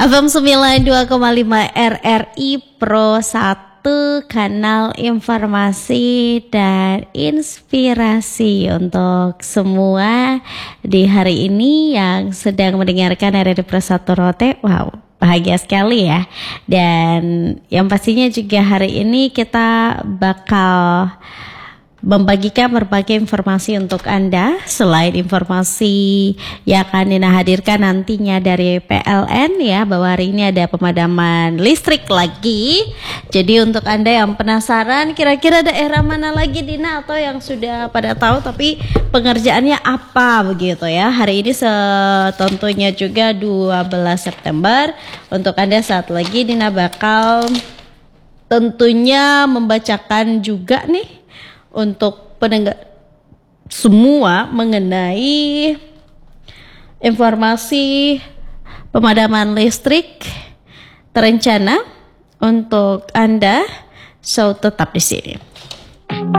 FM 92,5 RRI Pro 1, kanal informasi dan inspirasi untuk semua di hari ini yang sedang mendengarkan RRI Pro 1 Rote. Wow, bahagia sekali ya. Dan yang pastinya juga hari ini kita bakal membagikan berbagai informasi untuk Anda. Selain informasi yang akan Nina hadirkan nantinya dari PLN ya, bahwa hari ini ada pemadaman listrik lagi. Jadi untuk Anda yang penasaran kira-kira daerah mana lagi Dina, atau yang sudah pada tahu tapi pengerjaannya apa begitu ya. Hari ini tentunya juga 12 September. Untuk Anda saat lagi Dina bakal tentunya membacakan juga nih untuk pendengar semua mengenai informasi pemadaman listrik terencana untuk Anda, so tetap di sini.